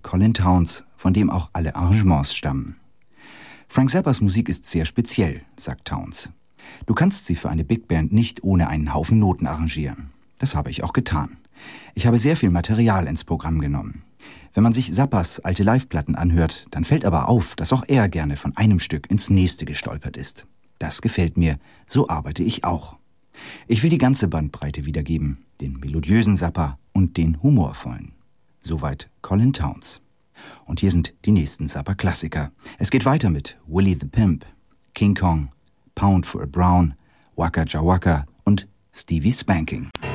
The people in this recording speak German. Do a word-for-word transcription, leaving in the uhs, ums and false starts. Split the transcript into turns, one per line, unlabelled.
Colin Towns, von dem auch alle Arrangements stammen. Frank Zappas Musik ist sehr speziell, sagt Towns. Du kannst sie für eine Big Band nicht ohne einen Haufen Noten arrangieren. Das habe ich auch getan. Ich habe sehr viel Material ins Programm genommen. Wenn man sich Zappas alte Liveplatten anhört, dann fällt aber auf, dass auch er gerne von einem Stück ins nächste gestolpert ist. Das gefällt mir, so arbeite ich auch. Ich will die ganze Bandbreite wiedergeben, den melodiösen Zappa und den humorvollen. Soweit Colin Towns. Und hier sind die nächsten Zappa-Klassiker. Es geht weiter mit Willie the Pimp, King Kong, Pound for a Brown, Waka Jawaka und Stevie Spanking.